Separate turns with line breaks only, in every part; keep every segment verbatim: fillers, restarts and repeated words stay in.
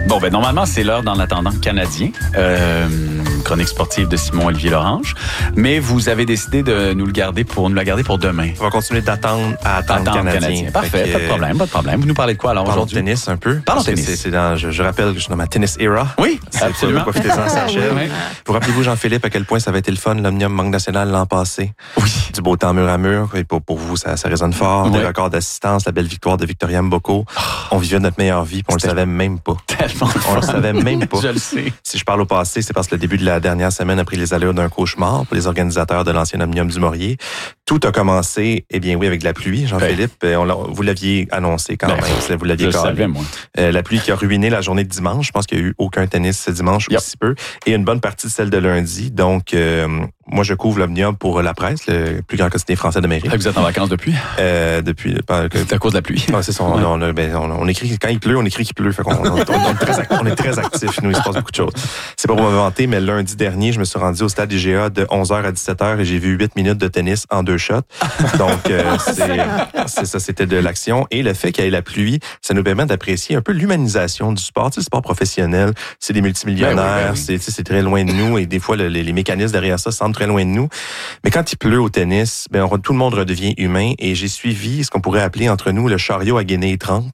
Bon, ben normalement, c'est l'heure dans l'attendant canadien. Euh, chronique sportive de Simon-Olivier Lorange. Mais vous avez décidé de nous le garder pour nous la garder pour demain.
On va continuer d'attendre à attendre, attendre canadien. canadien.
Parfait, que, pas de problème, pas de problème. Vous nous parlez de quoi alors
parlons
aujourd'hui?
Parlons de tennis un peu.
Parlons de tennis.
C'est, c'est dans, je, je rappelle que je suis dans ma tennis era.
Oui,
c'est
absolument.
Profitez-en, ça achève.
Oui.
Vous rappelez-vous, Jean-Philippe, à quel point ça avait été le fun, l'Omnium Banque Nationale l'an passé?
Oui.
Du beau temps mur à mur. Et pour, pour vous, ça, ça résonne fort. Oui. Des records d'assistance, la belle victoire de Victoria Mboko. Oh. On vivait notre meilleure vie, puis on C'était le savait même pas.
Tellement
On le savait même pas.
Je le sais.
Si je parle au passé, c'est parce que le début de la dernière semaine a pris les allures d'un cauchemar pour les organisateurs de l'ancien Omnium du Maurier. Tout a commencé, eh bien oui, avec de la pluie, Jean-Philippe. Oui. On vous l'aviez annoncé quand ben, même. Vous l'aviez
je savais, moi.
Euh, la pluie qui a ruiné la journée de dimanche. Je pense qu'il n'y a eu aucun tennis ce dimanche, yep. aussi peu. Et une bonne partie de celle de lundi. Donc, euh, moi, je couvre l'Omnium pour la presse, le plus grand quotidien français d'Amérique.
Vous êtes en vacances depuis?
Euh, depuis. Euh,
c'est à cause de la pluie.
Ah, c'est ça. On, on, ben, on, on écrit, quand il pleut, on écrit qu'il pleut. Fait qu'on, on, on, on, est très, on est très actifs. Nous, il se passe beaucoup de choses. C'est pas pour me vanter, mais lundi dernier, je me suis rendu au stade I G A de onze heures à dix-sept heures et j'ai vu huit minutes de tennis en deux shots. Donc, euh, c'est, c'est ça, c'était de l'action. Et le fait qu'il y ait la pluie, ça nous permet d'apprécier un peu l'humanisation du sport. Tu sais, le sport professionnel, c'est des multimillionnaires, ben oui, ben oui. c'est, tu sais, c'est très loin de nous et des fois, le, les, les mécanismes derrière ça semblent très loin de nous. Mais quand il pleut au tennis, ben, on, tout le monde redevient humain et j'ai suivi ce qu'on pourrait appeler entre nous le chariot à Guinée et Trump.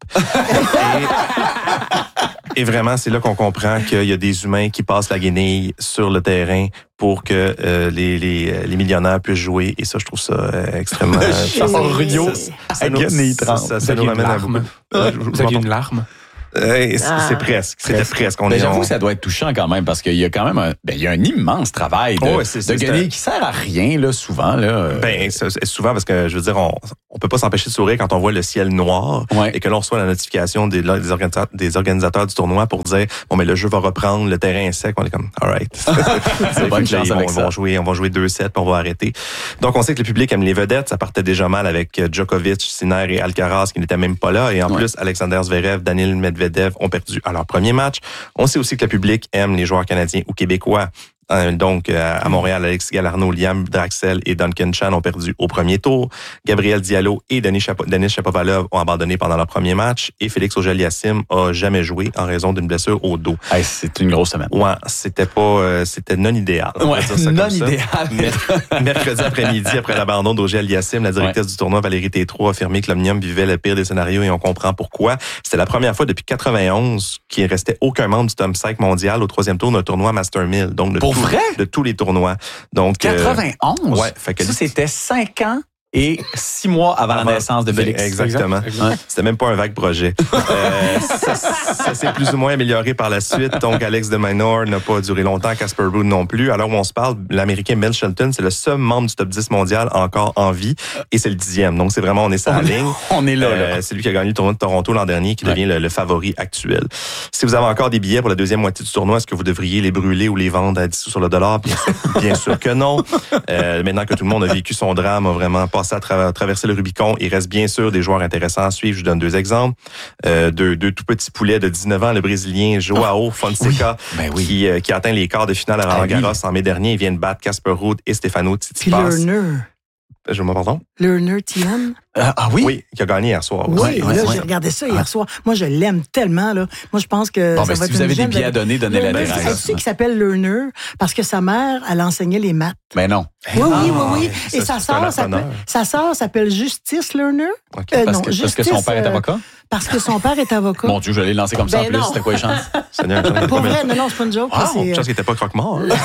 et, et vraiment, c'est là qu'on comprend qu'il y a des humains qui passent la guenille sur le terrain pour que euh, les, les, les millionnaires puissent jouer. Et ça, je trouve ça euh, extrêmement...
chariot à Guinée et Trump.
Ça, ça, ça nous ramène à beaucoup.
Euh, vous aviez une larme?
Euh, c'est, ah. c'est presque, c'était presque. presque. On
ben,
est,
j'avoue
on...
que ça doit être touchant quand même parce qu'il y a quand même un, ben, il y a un immense travail de,
oh, ouais, c'est, c'est,
de gagner qui sert à rien là souvent là.
Ben c'est, c'est souvent parce que je veux dire on on peut pas s'empêcher de sourire quand on voit le ciel noir
ouais.
et que l'on reçoit la notification des, des, organisateurs, des organisateurs du tournoi pour dire bon mais le jeu va reprendre, le terrain est sec, on est comme alright. c'est bonne chance avec ça. On va jouer, on va jouer deux sets, puis on va arrêter. Donc on sait que le public aime les vedettes, ça partait déjà mal avec Djokovic, Sinner et Alcaraz qui n'étaient même pas là et en ouais. plus Alexander Zverev, Daniil Medvedev ont perdu à leur premier match. On sait aussi que le public aime les joueurs canadiens ou québécois. Euh, donc, euh, à Montréal, Alex Galarneau, Liam Draxel et Duncan Chan ont perdu au premier tour. Gabriel Diallo et Denis, Chapo- Denis Shapovalov ont abandonné pendant leur premier match. Et Félix Auger-Aliassime a jamais joué en raison d'une blessure au dos.
Hey, c'est une grosse semaine.
Ouais, c'était pas, euh, c'était non idéal.
Ouais, non idéal.
Mercredi après-midi, après l'abandon d'Auger-Aliassime, la directrice ouais. du tournoi, Valérie Tétrault, a affirmé que l'Omnium vivait le pire des scénarios et on comprend pourquoi. C'était la première fois depuis quatre-vingt-onze qu'il ne restait aucun membre du top cinq mondial au troisième tour d'un tournoi Master mille. Donc, de
Pour
tout,
vrai?
De tous les tournois. Donc,
quatre-vingt-onze?
Euh, ouais. Fait que
ça, c'était cinq ans et six mois avant, avant la naissance de Félix.
Exactement. Exactement. Ouais. C'était même pas un vague projet. euh, ça, ça s'est plus ou moins amélioré par la suite. Donc, Alex de Minaur n'a pas duré longtemps, Casper Ruud non plus. Alors où on se parle, l'Américain Mel Shelton, c'est le seul membre du top dix mondial encore en vie et c'est le dixième. Donc, c'est vraiment, on est sur la ligne.
On est là,
euh,
là.
C'est lui qui a gagné le tournoi de Toronto l'an dernier qui ouais. devient le, le favori actuel. Si vous avez encore des billets pour la deuxième moitié du tournoi, est-ce que vous devriez les brûler ou les vendre à dix sous sur le dollar? Bien sûr, bien sûr que non. Euh, maintenant que tout le monde a vécu son drame, a vraiment passé à travers traverser le Rubicon. Il reste bien sûr des joueurs intéressants à suivre. Je donne deux exemples. Euh, deux, deux tout petits poulets de dix-neuf ans, le Brésilien Joao oh, Fonseca, oui. Ben oui. Qui, euh, qui a atteint les quarts de finale à Roland Garros en mai dernier. Il vient de battre Casper Ruud et Stefano Tsitsipas.
Puis Lerner.
Je me pardon?
Lerner Tian.
Euh, ah oui?
Oui, qui a gagné hier soir.
Oui,
ouais,
là,
ouais,
j'ai
ouais.
regardé ça hier ah. soir. Moi, je l'aime tellement, là. Moi, je pense que
bon,
ça
ben,
va
si
être
vous avez des
une
billets à donner, donnez la
des
règles.
Tu sais qui s'appelle Lerner? Parce que sa mère, elle enseignait les maths.
Mais non.
Oui,
ah,
oui, oui, oui.
Ça,
et sa sœur s'appelle, sa sœur s'appelle Justice Lerner.
Okay.
Euh,
parce,
non,
que,
Justice,
parce que son père est avocat?
Parce que son père est avocat.
Mon Dieu, je l'ai lancé comme ça ben en plus. Non. C'était quoi les chances?
Pour vrai, non, non, c'est pas une joke.
Ah,
c'est,
une chance qu'il n'était pas croque-mort. Hein?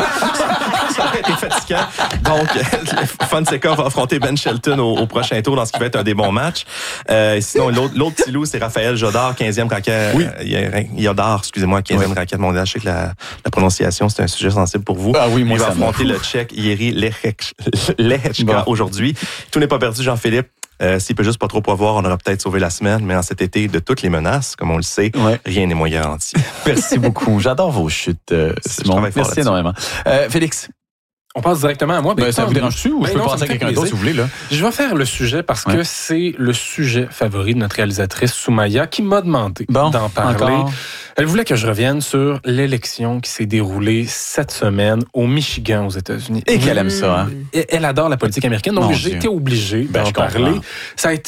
Ça aurait été fatigant. Donc, Fonseca va affronter Ben Shelton au, au prochain tour dans ce qui va être un des bons matchs. Euh, sinon, l'autre, l'autre petit loup, c'est Raphaël Jodard, quinzième raquette.
Oui.
Euh, Jodard, excusez-moi, quinzième oui. raquette mondiale. Je sais que la, la prononciation, c'est un sujet sensible pour vous.
Ah oui, moi,
Il va
ça
affronter le Tchèque Jiří Lehečka bon. aujourd'hui. Tout n'est pas perdu, Jean-Philippe. Euh, s'il peut juste pas trop pleuvoir, on aura peut-être sauvé la semaine, mais en cet été, de toutes les menaces, comme on le sait, ouais. rien n'est moins garanti.
Merci beaucoup. J'adore vos chutes, euh, Simon. Merci énormément. Euh, Félix.
On passe directement à moi.
Ben, ça vous dérange-tu ou
ben
je peux
non,
passer à quelqu'un d'autre si vous voulez? Là?
Je vais faire le sujet parce ouais. que c'est le sujet favori de notre réalisatrice Soumaya qui m'a demandé bon, d'en parler. Encore? Elle voulait que je revienne sur l'élection qui s'est déroulée cette semaine au Michigan, aux États-Unis.
Et qu'elle aime ça. Hein?
Elle adore la politique américaine, donc
Mon
j'ai
Dieu.
été obligé
ben,
d'en parler. Ça a été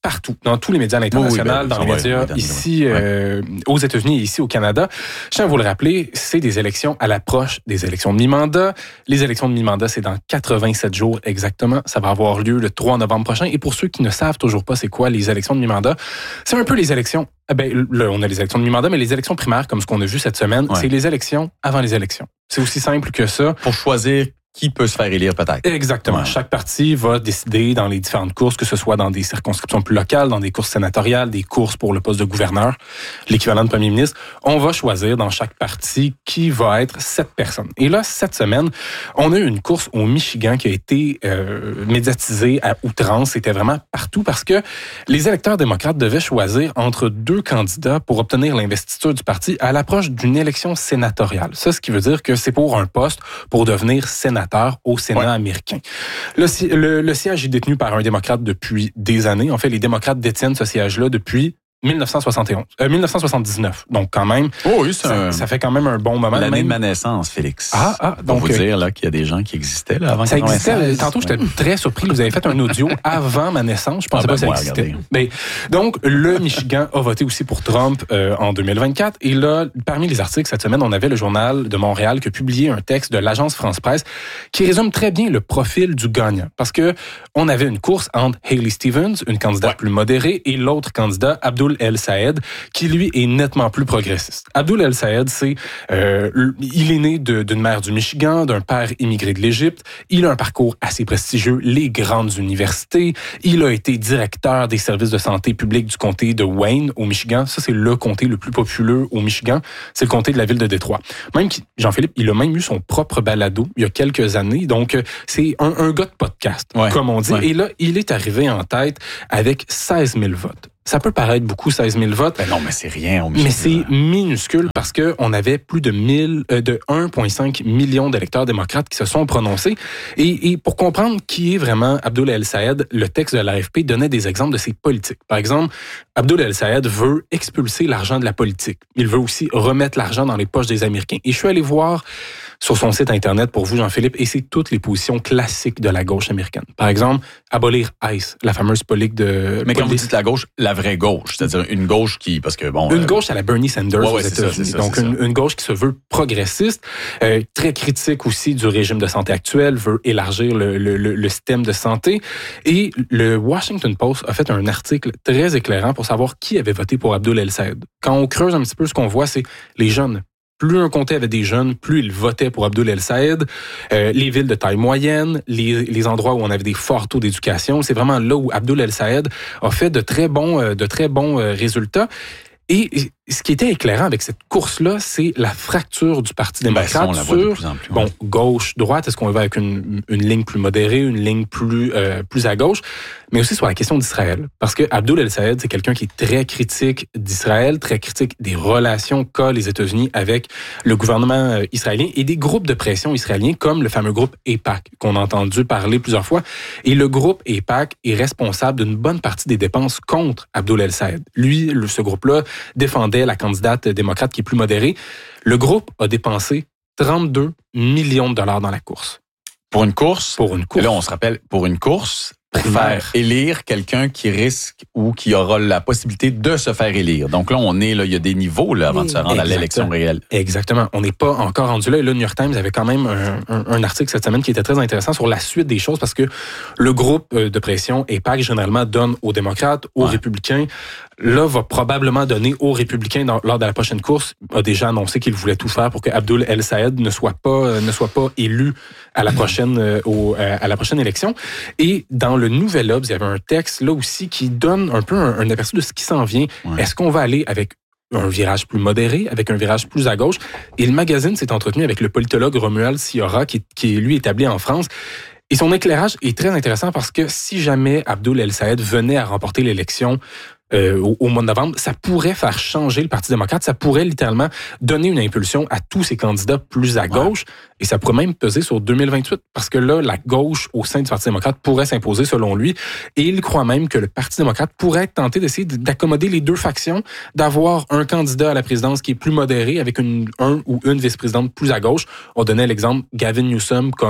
partout, dans tous les médias internationaux, oui, ben, dans les médias ouais, ici, euh, ouais. aux États-Unis et ici au Canada. Je tiens à vous le rappeler, c'est des élections à l'approche des élections de mi-mandat. Les élections de mi-mandat, c'est dans quatre-vingt-sept jours exactement. Ça va avoir lieu le trois novembre prochain. Et pour ceux qui ne savent toujours pas c'est quoi les élections de mi-mandat, c'est un peu les élections, ben, là, on a les élections de mi-mandat, mais les élections primaires, comme ce qu'on a vu cette semaine, ouais. c'est les élections avant les élections. C'est aussi simple que ça.
Pour choisir qui peut se faire élire peut-être.
Exactement. Ouais. Chaque parti va décider dans les différentes courses, que ce soit dans des circonscriptions plus locales, dans des courses sénatoriales, des courses pour le poste de gouverneur, l'équivalent de premier ministre. On va choisir dans chaque parti qui va être cette personne. Et là, cette semaine, on a eu une course au Michigan qui a été euh, médiatisée à outrance. C'était vraiment partout parce que les électeurs démocrates devaient choisir entre deux candidats pour obtenir l'investiture du parti à l'approche d'une élection sénatoriale. Ça, ce qui veut dire que c'est pour un poste pour devenir sénateur au Sénat ouais. américain. Le, le, le siège est détenu par un démocrate depuis des années. En fait, les démocrates détiennent ce siège-là depuis dix-neuf cent soixante et onze, euh, dix-neuf cent soixante-dix-neuf. Donc, quand même,
oh oui, ça,
un... ça fait quand même un bon moment.
L'année
même...
de ma naissance, Félix.
Ah, ah,
donc. Pour vous
euh...
dire là, qu'il y a des gens qui existaient là, avant
ça
quatre-vingt-seize.
existait. Tantôt, j'étais ouais. très surpris. Vous avez fait un audio avant ma naissance. Je pensais ah, ben, pas que ça moi, existait. Mais, donc, le Michigan a voté aussi pour Trump euh, en deux mille vingt-quatre. Et là, parmi les articles cette semaine, on avait le Journal de Montréal qui a publié un texte de l'agence France-Presse qui résume très bien le profil du gagnant. Parce que on avait une course entre Haley Stevens, une candidate ouais. plus modérée, et l'autre candidat, Abdul El-Sayed, qui, lui, est nettement plus progressiste. Abdul El-Sayed, c'est, euh, il est né de, d'une mère du Michigan, d'un père immigré de l'Égypte. Il a un parcours assez prestigieux, les grandes universités. Il a été directeur des services de santé publique du comté de Wayne, au Michigan. Ça, c'est le comté le plus populeux au Michigan. C'est le comté de la ville de Détroit. Même Jean-Philippe, il a même eu son propre balado il y a quelques années. Donc, c'est un, un gars de podcast, ouais. comme on dit. Ouais. Et là, il est arrivé en tête avec seize mille votes. Ça peut paraître beaucoup, seize mille votes.
Ben non, mais c'est rien. Au Michigan.
Mais c'est minuscule parce que on avait plus de mille, euh, de un virgule cinq million d'électeurs démocrates qui se sont prononcés. Et, et pour comprendre qui est vraiment Abdul El-Sayed, le texte de l'A F P donnait des exemples de ses politiques. Par exemple, Abdul El-Sayed veut expulser l'argent de la politique. Il veut aussi remettre l'argent dans les poches des Américains. Et je suis allé voir sur son site Internet pour vous, Jean-Philippe, et c'est toutes les positions classiques de la gauche américaine. Par exemple, abolir ICE, la fameuse politique de...
Mais quand vous dites la gauche, la vraie gauche, c'est-à-dire une gauche qui... parce que bon...
Une
euh...
gauche à la Bernie Sanders
ouais, ouais,
aux États-Unis.
Ça,
Donc, une, une gauche qui se veut progressiste, euh, très critique aussi du régime de santé actuel, veut élargir le, le, le, le système de santé. Et le Washington Post a fait un article très éclairant pour savoir qui avait voté pour Abdul El-Sayed. Quand on creuse un petit peu, ce qu'on voit, c'est les jeunes. Plus un comté avait des jeunes, plus ils votaient pour Abdul El-Sayed. Euh, les villes de taille moyenne, les, les endroits où on avait des forts taux d'éducation, c'est vraiment là où Abdul El-Sayed a fait de très bons, de très bons résultats. Et ce qui était éclairant avec cette course-là, c'est la fracture du Parti démocrate
ben, ça,
sur
de plus en plus,
bon, gauche, droite. Est-ce qu'on va avec une, une ligne plus modérée, une ligne plus, euh, plus à gauche? Mais aussi sur la question d'Israël. Parce que Abdul El-Sayed, c'est quelqu'un qui est très critique d'Israël, très critique des relations qu'a les États-Unis avec le gouvernement israélien et des groupes de pression israéliens comme le fameux groupe AIPAC, qu'on a entendu parler plusieurs fois. Et le groupe AIPAC est responsable d'une bonne partie des dépenses contre Abdul El-Sayed. Lui, le, ce groupe-là, défendait la candidate démocrate qui est plus modérée. Le groupe a dépensé trente-deux millions de dollars dans la course.
Pour une course?
Pour une course.
Et là, on se rappelle, pour une course, pour faire élire quelqu'un qui risque ou qui aura la possibilité de se faire élire. Donc là, on est là, il y a des niveaux là avant de se rendre Exactement. à l'élection réelle.
Exactement. On n'est pas encore rendu là. Et là, le New York Times avait quand même un, un, un article cette semaine qui était très intéressant sur la suite des choses parce que le groupe de pression AIPAC généralement donne aux démocrates, aux ouais. républicains. Là, va probablement donner aux républicains dans, lors de la prochaine course. Il a déjà annoncé qu'il voulait tout faire pour que Abdul El-Sayed ne soit pas ne soit pas élu à la prochaine euh, au, euh, à la prochaine élection. Et dans le Nouvel Obs, il y avait un texte là aussi qui donne un peu un, un aperçu de ce qui s'en vient. Ouais. Est-ce qu'on va aller avec un virage plus modéré, avec un virage plus à gauche? Et le magazine s'est entretenu avec le politologue Romuald Siora, qui, qui est lui établi en France. Et son éclairage est très intéressant parce que si jamais Abdul El-Sayed venait à remporter l'élection Euh, au, au mois de novembre, ça pourrait faire changer le Parti démocrate, ça pourrait littéralement donner une impulsion à tous ces candidats plus à gauche, ouais. et ça pourrait même peser sur deux mille vingt-huit, parce que là, la gauche au sein du Parti démocrate pourrait s'imposer selon lui, et il croit même que le Parti démocrate pourrait tenter d'essayer d'accommoder les deux factions, d'avoir un candidat à la présidence qui est plus modéré, avec une, un ou une vice-présidente plus à gauche. On donnait l'exemple Gavin Newsom comme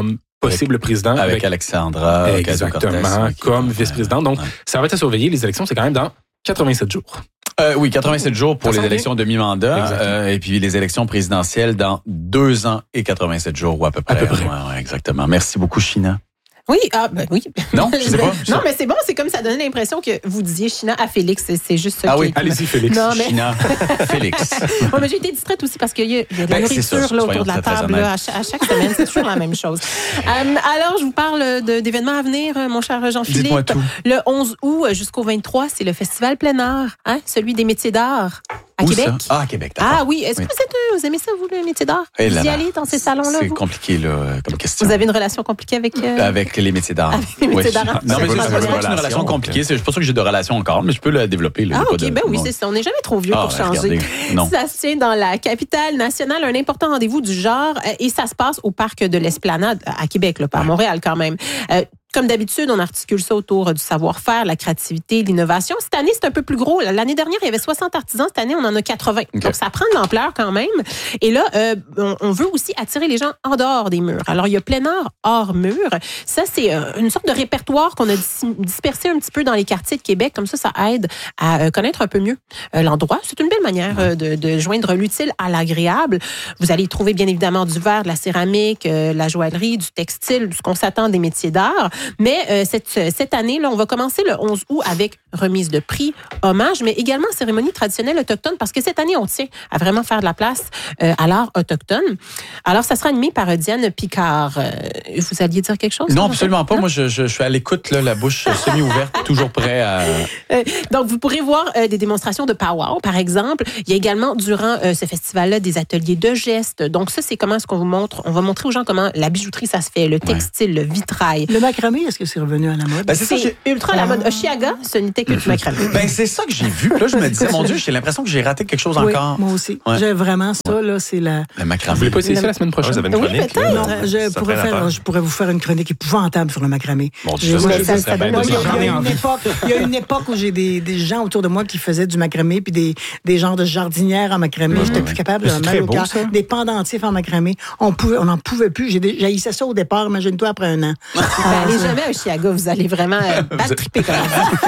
possible
avec,
président.
Avec,
avec
Alexandra
Exactement, comme ouais, vice-président. Donc, ouais. ça va être à surveiller. Les élections, c'est quand même dans quatre-vingt-sept jours.
Euh, oui, quatre-vingt-sept jours pour ça les élections de mi-mandat euh, et puis les élections présidentielles dans deux ans et quatre-vingt-sept jours ou à peu près.
À peu près.
Ouais, ouais, exactement. Merci beaucoup, China.
Oui, ah, ben oui.
Non, je sais pas.
Non, mais c'est bon, c'est comme ça donnait l'impression que vous disiez China à Félix, c'est, c'est juste ça.
Ah
qui
oui,
est...
allez-y Félix.
Non, mais...
China, Félix.
Ouais, mais j'ai été distraite aussi parce qu'il y a, il y a de la ben, nourriture ça, là, autour de la table là, à, chaque, à chaque semaine, c'est toujours la même chose. Euh, alors, je vous parle de, d'événements à venir, mon cher Jean-Philippe.
Dites-moi tout.
Le onze août jusqu'au vingt-trois, c'est le festival plein air, hein, celui des métiers d'art. À
Où
Québec.
Ça? Ah, à Québec, d'accord.
Ah oui, est-ce oui. que vous, êtes, vous aimez ça, vous, le métier d'art?
Et
vous
là,
y allez dans ces salons-là,
C'est
vous?
compliqué, là, comme question.
Vous avez une relation compliquée avec... Euh...
Avec les métiers d'art.
Avec les métiers
oui.
d'art.
Non, mais c'est
pas
pas une relation compliquée. C'est pas sûr que j'ai de relation encore, mais je peux la développer. Là,
ah, OK,
de...
ben oui, c'est ça. On n'est jamais trop vieux
ah,
pour
ouais,
changer.
Non.
Ça se tient dans la capitale nationale, un important rendez-vous du genre, et ça se passe au parc de l'Esplanade, à Québec, là, pas à Montréal quand même. Euh, Comme d'habitude, on articule ça autour du savoir-faire, la créativité, l'innovation. Cette année, c'est un peu plus gros. L'année dernière, il y avait soixante artisans. Cette année, on en a quatre-vingts. Okay. Donc, ça prend de l'ampleur quand même. Et là, euh, on, on veut aussi attirer les gens en dehors des murs. Alors, il y a plein art hors mur. Ça, c'est euh, une sorte de répertoire qu'on a dis- dispersé un petit peu dans les quartiers de Québec. Comme ça, ça aide à euh, connaître un peu mieux euh, l'endroit. C'est une belle manière euh, de, de joindre l'utile à l'agréable. Vous allez y trouver, bien évidemment, du verre, de la céramique, euh, la joaillerie, du textile, ce qu'on s'attend des métiers d'art. Mais euh, cette, cette année, là, on va commencer le onze août avec remise de prix, hommage, mais également cérémonie traditionnelle autochtone, parce que cette année, on tient à vraiment faire de la place euh, à l'art autochtone. Alors, ça sera animé par Diane Picard. Euh, vous alliez dire quelque chose?
Non, absolument pas. Non? Moi, je, je, je suis à l'écoute, là, la bouche semi-ouverte, toujours prêt à...
Euh, donc, vous pourrez voir euh, des démonstrations de powwow, par exemple. Il y a également, durant euh, ce festival-là, des ateliers de gestes. Donc, ça, c'est comment est-ce qu'on vous montre? On va montrer aux gens comment la bijouterie, ça se fait, le textile, ouais. le vitrail.
Le macramé, est-ce que c'est revenu à la mode?
Ben, c'est
c'est
ça, j'ai...
ultra à la mode. Oshiaga, ce n'était que du macramé.
Ben, c'est ça que j'ai vu. Là, je me disais, mon Dieu, j'ai l'impression que j'ai raté quelque chose
oui,
encore.
Moi aussi.
Ouais.
J'ai vraiment ça, là, c'est la...
Le macramé.
Vous voulez pas essayer ça la semaine prochaine?
Ah, vous avez une chronique?
Oui,
non, je pourrais, faire, je pourrais vous faire une chronique épouvantable sur le macramé.
Bon, Dieu, ça, ça, ça, ça
il, y a une époque, il y a une époque où j'ai des, des gens autour de moi qui faisaient du macramé, puis des, des genres de jardinières en macramé. Mmh, J'étais ouais. plus capable, de mal au cœur. Des pendentifs en macramé. On pouvait, on n'en pouvait plus. J'ai des, j'haïssais ça au départ, imagine-toi après un an.
Ben, allez jamais à Oshiaga, vous allez vraiment euh, battre triper comme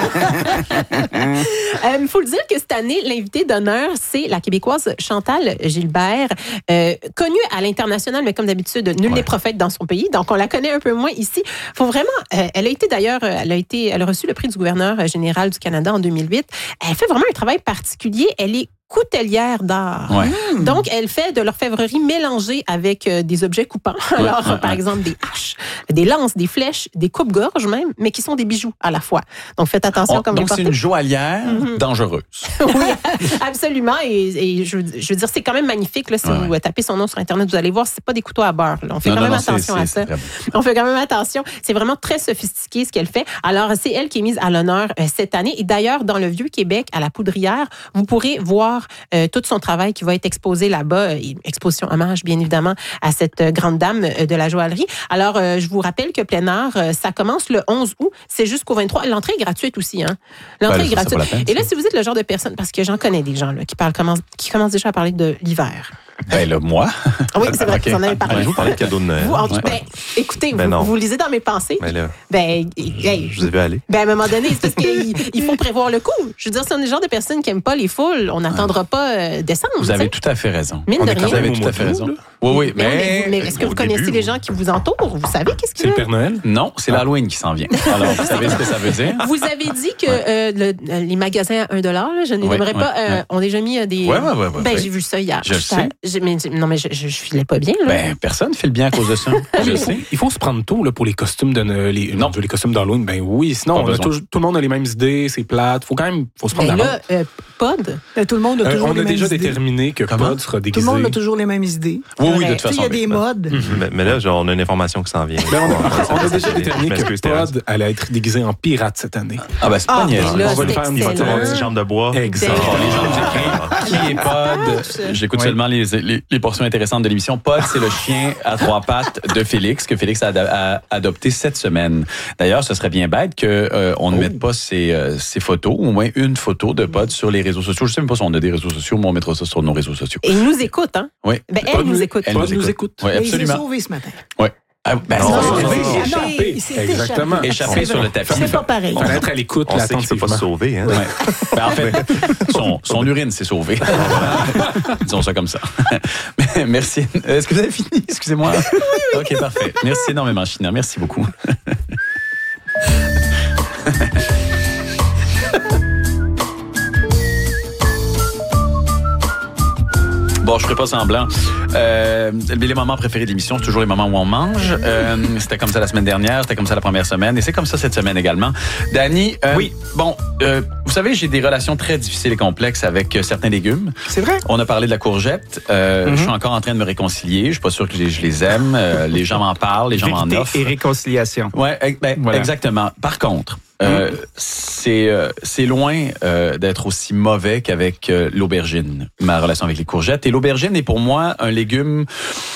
ça. Il euh, faut le dire que cette année, l'invité d'honneur, c'est la Québécoise Chantal Gilbert, euh, connue à l'international, mais comme d'habitude, nul n'est ouais. prophète dans son pays. Donc, on la connaît un peu moins ici. Faut vraiment, euh, elle a été d'ailleurs, elle a été, elle a reçu le prix du gouverneur général du Canada en deux mille huit. Elle fait vraiment un travail particulier. Elle est coutelière d'art.
Ouais.
Mmh. Donc, elle fait de l'orfèvrerie mélangée avec euh, des objets coupants. Alors, ouais, ouais, par ouais. exemple, des haches, des lances, des flèches, des coupes-gorges même, mais qui sont des bijoux à la fois. Donc, faites attention
On,
comme
Donc,
les
c'est une joaillière mmh. dangereuse.
Oui, absolument. Et, et je, je veux dire, c'est quand même magnifique. Là, si ouais. vous tapez son nom sur Internet, vous allez voir, c'est pas des couteaux à beurre. Là. On fait non, quand non, même non, attention c'est, c'est, à ça. On fait quand même attention. C'est vraiment très sophistiqué ce qu'elle fait. Alors, c'est elle qui est mise à l'honneur euh, cette année. Et d'ailleurs, dans le Vieux-Québec, à la Poudrière, vous pourrez voir euh, toute son travail qui va être exposé là-bas. Exposition hommage, bien évidemment, à cette grande dame de la joaillerie. Alors, euh, je vous rappelle que plein art, ça commence le onze août, c'est jusqu'au vingt-trois. L'entrée est gratuite aussi. Hein? L'entrée ben, est gratuite. Peine, et là, si vous êtes le genre de personne, parce que j'en connais des gens là, qui, parlent, commencent, qui commencent déjà à parler de l'hiver.
Ben là, moi.
Oui, c'est vrai okay. que vous en avez parlé.
Ouais, vous parlez de cadeaux de Noël.
Vous, en tout, ouais. ben, écoutez, ben vous, vous lisez dans mes pensées.
Ben là,
ben, hey,
je vous ai vu aller.
Ben, à un moment donné, c'est parce qu'il il faut prévoir le coup. Je veux dire, si on est le genre de personnes qui n'aiment pas les foules, on n'attendra ouais. pas euh, décembre.
Vous avez tout à fait raison.
Mine
on
de
est
rien.
Vous avez tout à fait raison. Là. Oui, oui, mais...
Mais, mais est-ce que vous connaissez début, les gens qui vous entourent? Vous savez qu'est-ce qu'il y a?
C'est le Père Noël?
Non, c'est ah. l'Halloween qui s'en vient. Alors, vous savez ce que ça veut dire?
Vous avez dit que ouais. euh, le, les magasins à un dollar, je n'aimerais
ouais,
pas,
ouais,
euh,
ouais.
ont déjà mis des...
Oui, oui, oui. Ouais,
ben,
ouais.
j'ai vu ça hier.
Je sais.
Mais, non, mais je, je, je filais pas bien. Là.
Ben, personne ne fait le bien à cause de ça. Je sais.
Il faut se prendre tôt là, pour les costumes de les, non. les costumes d'Halloween. Ben oui, sinon, on a tout, tout le monde a les mêmes idées, c'est plate. Faut quand même faut se prendre
ben
la
là, euh, Pod?
Ben, tout le monde a toujours
euh, on
les
a
mêmes
déjà
idées.
déterminé que
Comment?
Pod sera déguisé.
Tout le monde a toujours les mêmes idées.
Oui, oui, de toute façon.
Il y a des modes.
Mm-hmm. mais, mais là, genre, on a une information qui s'en vient.
Ben, on, a, on a déjà déterminé que Pod allait être déguisé en pirate cette année.
Ah ben c'est pas
ah,
niaiseux.
On
va lui faire une photo en petite jambe de bois.
Exact.
Les gens qui est Pod? J'écoute oui. seulement les, les, les portions intéressantes de l'émission. Pod, c'est le chien à trois pattes de Félix, que Félix a, a adopté cette semaine. D'ailleurs, ce serait bien bête qu'on euh, ne oh. mette pas ses, euh, ses photos, ou au moins une photo de Pod sur les réseaux sociaux. Je ne sais même pas si on a des réseaux sociaux, mais on mettra ça sur nos réseaux sociaux.
Et il nous écoute, hein?
Oui.
Ben, elle nous écoute.
Elle nous écoute.
Oui, absolument.
Il s'est sauvé ce matin.
Oui. Ah, ben,
non,
non,
non,
non,
non,
non.
échappé.
Il s'est
Exactement.
Échappé sur le tapis.
C'est pas pareil.
Il fallait être à l'écoute,
On sait qu'il ne peut pas se sauver. Hein?
Ouais. Ben, en fait, son, son urine s'est sauvée. Disons ça comme ça. Merci. Est-ce que vous avez fini? Excusez-moi. OK, parfait. Merci énormément, China. Merci beaucoup. Bon, je ferai pas semblant. Euh, les moments préférés de l'émission, c'est toujours les moments où on mange. Euh, c'était comme ça la semaine dernière, c'était comme ça la première semaine, et c'est comme ça cette semaine également. Dani, euh,
oui.
Bon, euh, vous savez, j'ai des relations très difficiles et complexes avec euh, certains légumes.
C'est vrai.
On a parlé de la courgette. Euh, mm-hmm. Je suis encore en train de me réconcilier. Je suis pas sûr que je les, je les aime. Euh, les gens m'en parlent, les gens m'en offrent.
Et réconciliation.
Ouais, ben, voilà. Exactement. Par contre. Euh, mmh. c'est, euh, c'est loin euh, d'être aussi mauvais qu'avec euh, l'aubergine, ma relation avec les courgettes. Et l'aubergine est pour moi un légume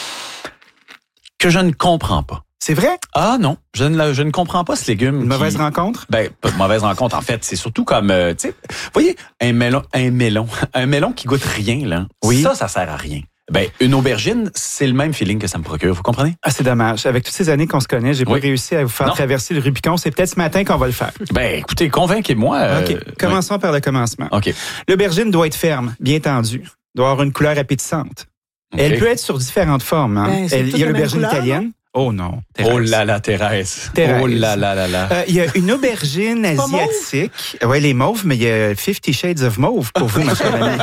que je ne comprends pas.
C'est vrai?
Ah non, je ne, je ne comprends pas ce légume.
Une mauvaise
qui,
rencontre?
Ben, pas de mauvaise rencontre. En fait, c'est surtout comme, euh, tu sais, vous voyez, un melon, un melon, un melon qui goûte rien, là.
Oui.
Ça, ça sert à rien. Ben, une aubergine, c'est le même feeling que ça me procure, vous comprenez?
Ah, c'est dommage. Avec toutes ces années qu'on se connaît, j'ai oui. pas réussi à vous faire non. traverser le Rubicon. C'est peut-être ce matin qu'on va le faire.
Ben, écoutez, convainquez-moi. Euh,
OK. Commençons oui. par le commencement.
OK.
L'aubergine doit être ferme, bien tendue, doit avoir une couleur appétissante. Okay. Elle peut être sur différentes formes. Hein. Ben, Elle, il y a l'aubergine italienne. Oh non.
Thérèse. Oh là là, Thérèse.
Thérèse.
Oh là là là là.
Euh, il y a une aubergine asiatique. Oui, les mauves, mais il y a Fifty Shades of Mauve pour vous, ma chère amie.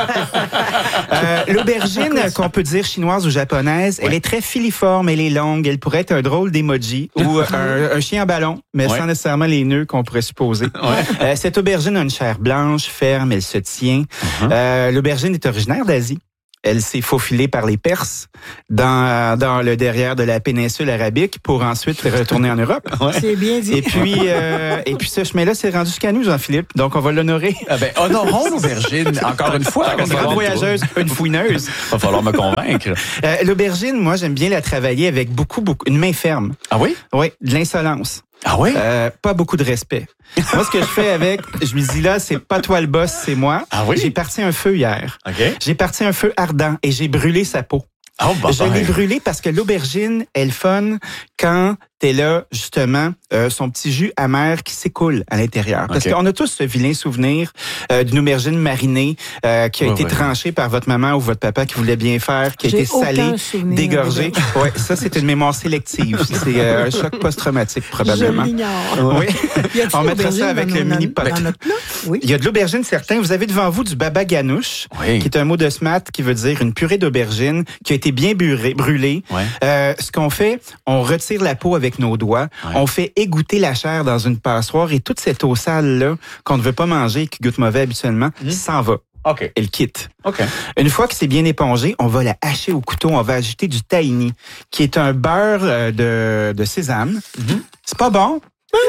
euh, l'aubergine qu'on peut dire chinoise ou japonaise, ouais. elle est très filiforme, elle est longue, elle pourrait être un drôle d'emoji ou un, un chien à ballon, mais ouais. sans nécessairement les nœuds qu'on pourrait supposer. Ouais. Euh, cette aubergine a une chair blanche, ferme, elle se tient. Uh-huh. Euh, l'aubergine est originaire d'Asie. Elle s'est faufilée par les Perses dans, dans le derrière de la péninsule arabique pour ensuite retourner en Europe.
Ouais. C'est bien dit.
Et puis, euh, et puis ce chemin-là s'est rendu jusqu'à nous, Jean-Philippe. Donc, on va l'honorer.
Ah ben, honorons l'aubergine, encore une fois.
Une grande voyageuse, une fouineuse.
Va falloir me convaincre.
Euh, l'aubergine, moi, j'aime bien la travailler avec beaucoup, beaucoup, une main ferme.
Ah oui?
Oui, de l'insolence.
Ah oui?
Euh, pas beaucoup de respect. Moi, ce que je fais avec, je me dis là, c'est pas toi le boss, c'est moi.
Ah oui?
J'ai parti un feu hier.
Okay.
J'ai parti un feu ardent et j'ai brûlé sa peau.
Oh, bah,
je l'ai brûlé parce que l'aubergine, elle fun quand t'es là, justement, euh, son petit jus amer qui s'écoule à l'intérieur. Parce okay. qu'on a tous ce vilain souvenir euh, d'une aubergine marinée euh, qui a ouais, été ouais. tranchée par votre maman ou votre papa qui voulait bien faire, qui a
J'ai
été salée, dégorgée.
De...
Ouais, ça, c'est une mémoire sélective. C'est euh, un choc post-traumatique, probablement.
Je l'ignore.
Oui. On mettra ça avec le mini pot.
Oui.
Il y a de l'aubergine, certain. Vous avez devant vous du baba ganoush, oui. qui est un mot de smat qui veut dire une purée d'aubergine qui a été bien brûlée. brûlée. Ouais. Euh, ce qu'on fait, on retire la peau avec nos doigts. Ouais. On fait égoutter la chair dans une passoire et toute cette eau sale-là qu'on ne veut pas manger et qui goûte mauvais habituellement, mmh. s'en va.
OK.
Elle quitte.
OK.
Une fois que c'est bien épongé, on va la hacher au couteau. On va ajouter du tahini, qui est un beurre de, de sésame. Mmh. C'est pas bon.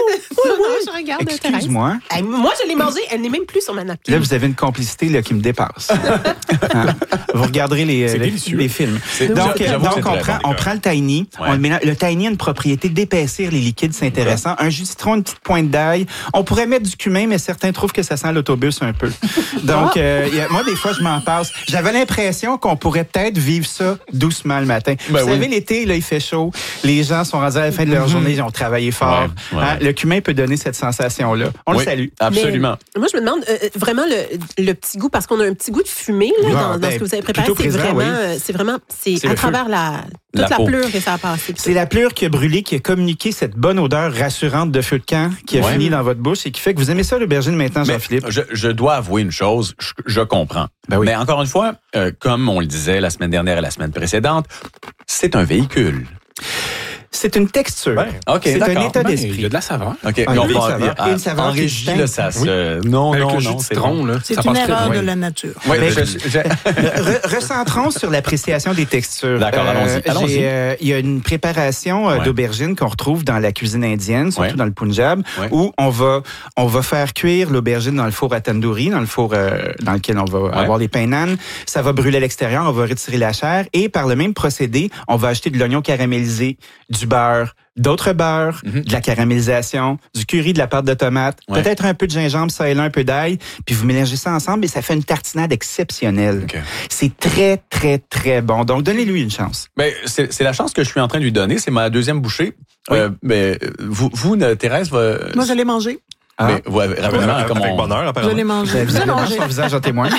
Je regarde.
Excuse-moi.
Hey, moi, je l'ai mangé. Elle n'est même plus sur ma napkin.
Là, vous avez une complicité là, qui me dépasse. Hein? Vous regarderez les, les, les films.
C'est,
donc,
j'avoue,
donc
c'est
on, prend, on prend le tahini. Ouais. On le, mélange. Le tahini a une propriété d'épaissir les liquides, c'est intéressant. Ouais. Un jus de citron, une petite pointe d'ail. On pourrait mettre du cumin, mais certains trouvent que ça sent l'autobus un peu. Donc, euh, y a, moi, des fois, je m'en passe. J'avais l'impression qu'on pourrait peut-être vivre ça doucement le matin. Ben vous oui. savez, l'été, là, il fait chaud. Les gens sont rendus à la fin de leur journée, ils ont travaillé fort. Ouais. Ouais. Hein? Le cumin peut donner cette sensation-là. On oui, le salue.
Absolument.
Mais, moi, je me demande euh, vraiment le, le petit goût, parce qu'on a un petit goût de fumée là, ouais, dans, ben, dans ce que vous avez préparé. C'est présent, vraiment, oui. c'est vraiment, c'est, c'est à travers feu. la toute la, la pleure que ça a passé.
C'est la pleure qui a brûlé, qui a communiqué cette bonne odeur rassurante de feu de camp qui a ouais. fini dans votre bouche et qui fait que vous aimez ça, l'aubergine, maintenant, mais Jean-Philippe.
Je, je dois avouer une chose, je, je comprends. Ben oui. Mais encore une fois, euh, comme on le disait la semaine dernière et la semaine précédente, c'est un véhicule.
C'est une texture.
Ouais. Okay,
c'est
d'accord.
un état d'esprit.
Il y a de la saveur.
OK.
Ah,
on
oui,
va
saveur.
en,
une saveur
en régie, là, ça se... Oui. Non,
Avec
non,
le jus
non.
de citron, là.
C'est
ça
une
passe
erreur
très
de la nature.
Oui,
mais
je, je, je...
Re, recentrons sur l'appréciation des textures.
D'accord, euh, allons-y. allons-y.
Il euh, y a une préparation euh, ouais. d'aubergine qu'on retrouve dans la cuisine indienne, surtout ouais. dans le Punjab, ouais. où on va, on va faire cuire l'aubergine dans le four à tandoori, dans le four euh, dans lequel on va ouais. avoir les pains nan. Ça va brûler à l'extérieur, on va retirer la chair et par le même procédé, on va ajouter de l'oignon caramélisé, du beurre, d'autres beurres, mm-hmm. de la caramélisation, du curry, de la pâte de tomate, ouais. peut-être un peu de gingembre, ça et là, un peu d'ail, puis vous mélangez ça ensemble et ça fait une tartinade exceptionnelle. Okay. C'est très, très, très bon. Donc, donnez-lui une chance.
Ben, c'est, c'est la chance que je suis en train de lui donner. C'est ma deuxième bouchée. Oui. Euh, ben, vous, vous, Thérèse, va...
Moi, j'allais manger.
Ah. Mais, ouais, rapidement,
avec,
comme
avec
on...
bonheur, apparemment.
Je l'ai mangé.
Vous avez mangé son visage en témoin.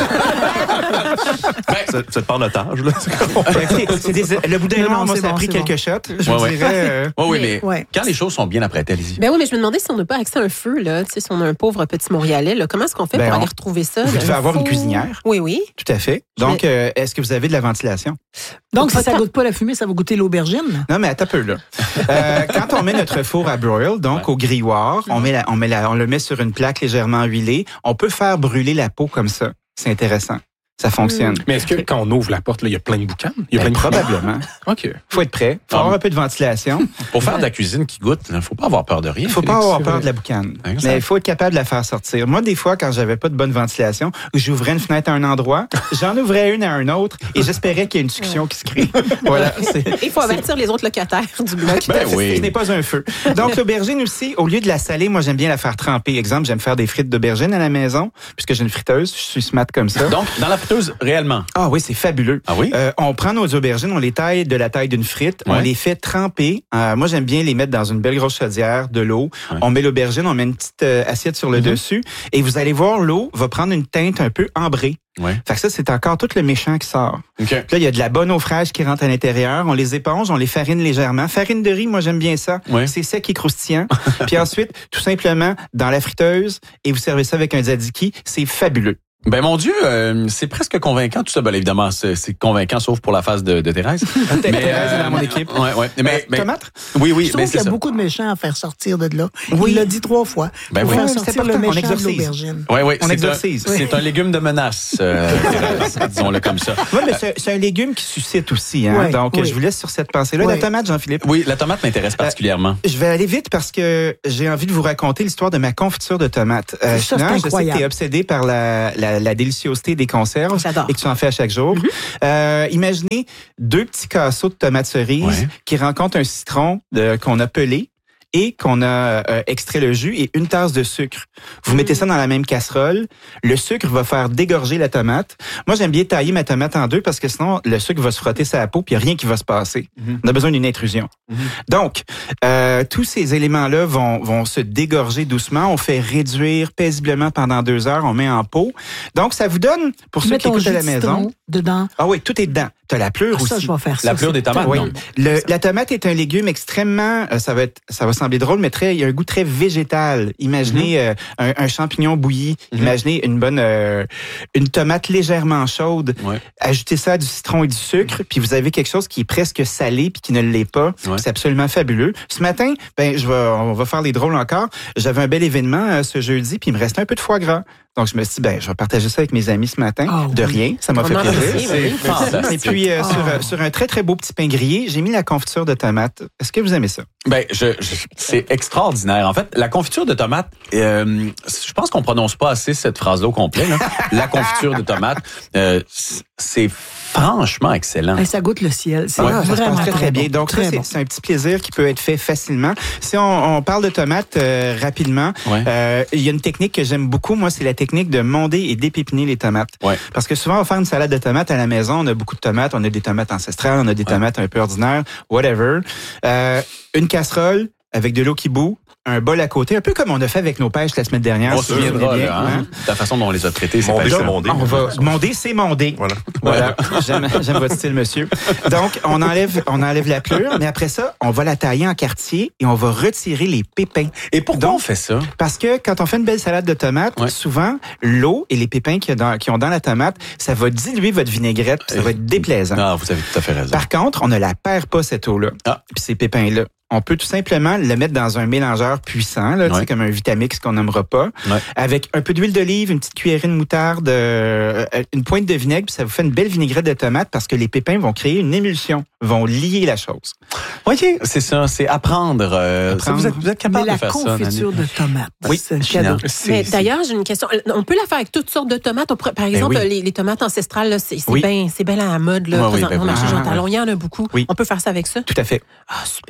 Ben, c'est de part notage, là.
c'est des, le boudin noir, moi, ça bon, a pris quelques bon. shots. Je ouais, vous ouais. dirais... Euh...
Oui, oui, mais ouais. quand les choses sont bien apprêtées, allez-y.
Ben oui, mais je me demandais si on n'a pas accès à un feu, là. Tu sais, si on a un pauvre petit Montréalais, là, comment est-ce qu'on fait ben pour on... aller retrouver ça?
Vous devez avoir une cuisinière.
Oui, oui.
Tout à fait. Donc, euh, est-ce que vous avez de la ventilation?
Donc, si ça goûte pas la fumée, ça va goûter l'aubergine?
Non, mais attends un peu, là. euh, quand on met notre four à broil, donc ouais. au grilloir, on, met la, on, met la, on le met sur une plaque légèrement huilée, on peut faire brûler la peau comme ça. C'est intéressant. Ça fonctionne.
Mais est-ce que quand on ouvre la porte, il y a plein de boucanes? Il y a
ben,
plein de
probablement.
OK.
Faut être prêt. Faut ah, avoir un peu de ventilation.
Pour faire de la cuisine qui goûte, il ne faut pas avoir peur de rien.
Il faut
Félix,
pas avoir peur de la boucane. Exact. Mais il faut être capable de la faire sortir. Moi, des fois, quand j'avais pas de bonne ventilation, j'ouvrais une fenêtre à un endroit, j'en ouvrais une à un autre et j'espérais qu'il y ait une discussion qui se crée. Voilà.
C'est, il faut avertir les autres locataires du bloc.
Ben oui. Ce n'est pas un feu. Donc, l'aubergine aussi, au lieu de la saler, moi, j'aime bien la faire tremper. Exemple, j'aime faire des frites d'aubergine à la maison, puisque j'ai une friteuse. Je suis smart comme ça.
Donc, dans la friteuse, réellement?
Ah oui, c'est fabuleux.
Ah oui?
Euh, on prend nos aubergines, on les taille de la taille d'une frite, ouais. on les fait tremper. Euh, moi, j'aime bien les mettre dans une belle grosse chaudière, de l'eau. Ouais. On met l'aubergine, on met une petite euh, assiette sur le mm-hmm. dessus. Et vous allez voir, l'eau va prendre une teinte un peu ambrée.
Ouais.
Fait que ça, c'est encore tout le méchant qui sort.
Okay.
Là, il y a de la bonne eau fraîche qui rentre à l'intérieur. On les éponge, on les farine légèrement. Farine de riz, moi, j'aime bien ça.
Ouais.
C'est sec et croustillant. Puis ensuite, tout simplement, dans la friteuse, et vous servez ça avec un tzatziki. C'est fabuleux.
Ben mon Dieu, euh, c'est presque convaincant tout ça. Ben évidemment, c'est, c'est convaincant sauf pour la phase de, de Thérèse.
mais Thérèse euh, dans mon équipe.
Ouais, ouais. Mais,
euh,
mais
tomate.
Oui, oui.
Je trouve
ben,
qu'il y a
ça.
beaucoup de méchants à faire sortir de là.
Oui.
Il l'a dit trois fois.
Ben
Pour
oui.
faire
Ouais,
sortir
c'est
le méchant
on exorcise.
de l'aubergine.
Oui, oui.
On
c'est
exorcise.
Un, c'est un légume de menace, euh, Thérèse, disons-le comme ça.
Oui, mais c'est, c'est un légume qui suscite aussi. Hein?
Ouais,
Donc,
oui.
je vous laisse sur cette pensée-là.
Ouais.
La tomate, Jean-Philippe.
Oui, la tomate m'intéresse particulièrement.
Euh, je vais aller vite parce que j'ai envie de vous raconter l'histoire de ma confiture de tomates. Euh,
ça,
sinon,
c'est
je sais
incroyable.
que tu es obsédé par la, la, la déliciosité des conserves.
J'adore.
Et que tu en fais à chaque jour. Mm-hmm. Euh, imaginez deux petits casseaux de tomates cerises
ouais.
qui rencontrent un citron de, qu'on a pelé et qu'on a euh, extrait le jus et une tasse de sucre. Vous mmh. mettez ça dans la même casserole. Le sucre va faire dégorger la tomate. Moi, j'aime bien tailler ma tomate en deux parce que sinon, le sucre va se frotter sur la peau puis il n'y a rien qui va se passer. Mmh. On a besoin d'une intrusion. Mmh. Donc, euh, tous ces éléments-là vont, vont se dégorger doucement. On fait réduire paisiblement pendant deux heures. On met en pot. Donc, ça vous donne, pour ceux qui écoutent à la maison...
dedans.
Ah oui, tout est dedans. Tu as la pleure
ah,
aussi.
Ça, je vais faire ça.
La pleure des tomates,
oui.
non?
Le, la tomate est un légume extrêmement, euh, ça va être, ça va sembler drôle, mais très, il y a un goût très végétal. Imaginez mm-hmm. euh, un, un champignon bouilli. Mm-hmm. Imaginez une bonne, euh, une tomate légèrement chaude.
Ouais.
Ajoutez ça à du citron et du sucre, puis vous avez quelque chose qui est presque salé puis qui ne l'est pas. Ouais. C'est absolument fabuleux. Ce matin, ben, je vais, on va faire les drôles encore. J'avais un bel événement euh, ce jeudi, puis il me restait un peu de foie gras. Donc, je me suis dit, ben, je vais partager ça avec mes amis ce matin. Oh, de rien. Ça m'a
on
fait plaisir.
C'est fantastique.
Et puis, euh,
oh.
sur, sur un très, très beau petit pain grillé, j'ai mis la confiture de tomate. Est-ce que vous aimez ça?
Ben, je, je, c'est extraordinaire. En fait, la confiture de tomate, euh, je pense qu'on prononce pas assez cette phrase-là au complet. Là. La confiture de tomate, euh, c'est franchement excellent.
Et ça goûte le ciel. C'est
ouais,
vraiment
ça se passe très, très bien. Donc,
très
ça, c'est,
bon.
c'est un petit plaisir qui peut être fait facilement. Si on, on parle de tomates euh, rapidement,
ouais.
euh, il y a une technique que j'aime beaucoup. Moi, c'est la technique de monder et dépépiner les tomates.
Ouais.
Parce que souvent, on va faire une salade de tomates à la maison. On a beaucoup de tomates. On a des tomates ancestrales. On a des ouais. tomates un peu ordinaires. Whatever. Euh, une casserole avec de l'eau qui bout. Un bol à côté, un peu comme on a fait avec nos pêches la semaine dernière.
On se souviendra, bien, là, hein? La façon dont on les a traités, c'est
mondé,
pas
c'est mondé.
On va monder, c'est mondé.
Voilà.
Voilà. j'aime, j'aime votre style, monsieur. Donc, on enlève, on enlève la pleure, mais après ça, on va la tailler en quartier et on va retirer les pépins.
Et pourquoi
Donc,
on fait ça?
Parce que quand on fait une belle salade de tomates, ouais. souvent, l'eau et les pépins qu'il y a dans, qui ont dans la tomate, ça va diluer votre vinaigrette, puis ça va être déplaisant.
Non, vous avez tout à fait raison.
Par contre, on ne la perd pas, cette eau-là. Ah. Puis ces pépins-là. On peut tout simplement le mettre dans un mélangeur puissant, là, ouais. comme un Vitamix qu'on n'aimera pas, ouais. avec un peu d'huile d'olive, une petite cuillerée de moutarde, euh, une pointe de vinaigre, puis ça vous fait une belle vinaigrette de tomate parce que les pépins vont créer une émulsion, vont lier la chose.
Voyez, c'est ça, c'est apprendre. Euh,
apprendre.
Ça, vous, êtes, vous êtes capable
Mais
de faire ça.
La confiture de tomate,
oui,
c'est un cadeau.
Mais d'ailleurs, j'ai une question. On peut la faire avec toutes sortes de tomates. Par exemple, ben oui. les, les tomates ancestrales, là, c'est, c'est oui. bien c'est bien à la mode. Là,
ouais, oui, ben
au marché
oui.
Jean Talon, il y en a beaucoup.
Oui.
On peut faire ça avec ça?
Tout à fait.
Ah, super.
Un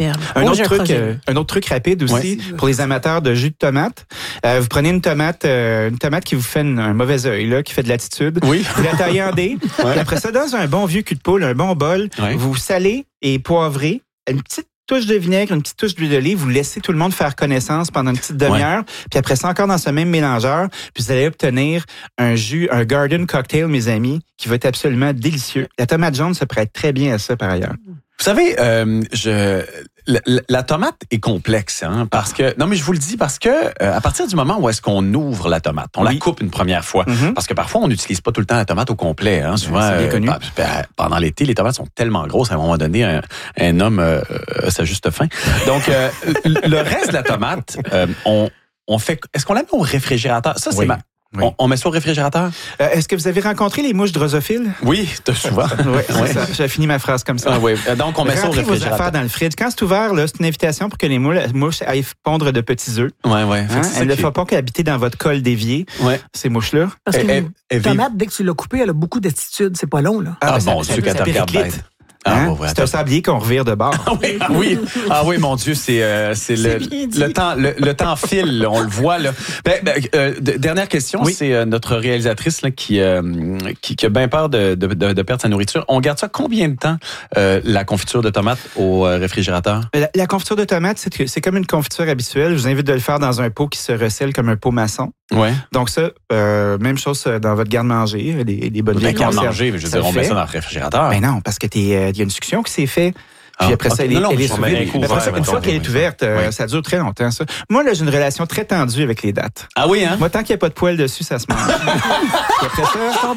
autre truc, euh, un autre truc rapide aussi ouais. pour les amateurs de jus de tomate. Euh, vous prenez une tomate, euh, une tomate qui vous fait une, un mauvais œil, là, qui fait de l'attitude. Oui. Vous la taillez en dés. Ouais. Et après ça, dans un bon vieux cul de poule, un bon bol, ouais. vous salez et poivrez une petite touche de vinaigre, une petite touche d'huile d'olive, vous laissez tout le monde faire connaissance pendant une petite demi-heure, ouais. puis après ça, encore dans ce même mélangeur, puis vous allez obtenir un jus, un garden cocktail, mes amis, qui va être absolument délicieux. La tomate jaune se prête très bien à ça, par ailleurs.
Vous savez, euh, je la, la tomate est complexe, hein, parce que non mais je vous le dis parce que euh, à partir du moment où est-ce qu'on ouvre la tomate, on oui. la coupe une première fois, mm-hmm. parce que parfois on n'utilise pas tout le temps la tomate au complet. Hein, souvent,
c'est bien connu.
Euh, pendant l'été, les tomates sont tellement grosses à un moment donné, un, un homme euh, ça juste faim. Donc euh, le reste de la tomate, euh, on on fait. Est-ce qu'on la met au réfrigérateur? Ça c'est oui. ma Oui. On, on met ça au réfrigérateur?
Euh, est-ce que vous avez rencontré les mouches drosophiles?
Oui, souvent.
oui, c'est ouais. ça. J'ai fini ma phrase comme ça.
Ah, oui. Donc, on met Rentrez ça au réfrigérateur.
Vos affaires dans le fridge. Quand c'est ouvert, là, c'est une invitation pour que les mouches aillent pondre de petits œufs.
Oui, oui.
Hein? Elles ne font pas qu'habiter dans votre col d'évier, ouais. ces mouches-là.
Parce que la tomate, dès que tu l'as coupée, elle a beaucoup d'attitude. C'est pas long, là.
Ah, ah bon, Dieu, quand tu regardes bien.
Ah, hein? bon, c'est un sablier qu'on revire de bord.
Ah oui, ah oui, ah oui, mon Dieu, c'est euh, c'est le, le temps le, le temps file, on le voit là. Ben, ben, euh, dernière question, oui. c'est euh, notre réalisatrice là qui, euh, qui qui a bien peur de, de, de, de perdre sa nourriture. On garde ça combien de temps euh, la confiture de tomate au réfrigérateur?
La, la confiture de tomate, c'est c'est comme une confiture habituelle. Je vous invite de le faire dans un pot qui se recèle comme un pot maçon. Ouais. Donc ça, euh, même chose dans votre garde-manger, des, des bonnes vieilles conserves.
Garde-manger, je veux dire, on met ça dans le réfrigérateur.
Ben non, parce que t'es, euh, il y a une succion qui s'est faite. Puis
ah,
après ça,
okay.
elle,
non, non,
elle est souveraine. Une fois qu'elle est ouverte, euh, oui. ça dure très longtemps, ça. Moi, là, j'ai une relation très tendue avec les dates.
Ah oui, hein?
Moi, tant qu'il n'y a pas de poils dessus, ça se mange. Puis après ça,